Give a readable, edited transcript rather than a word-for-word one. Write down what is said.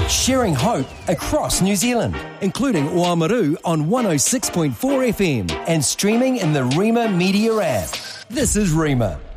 sharing hope across New Zealand, including Oamaru on 106.4 FM and streaming in the Rima Media app. This is Rima.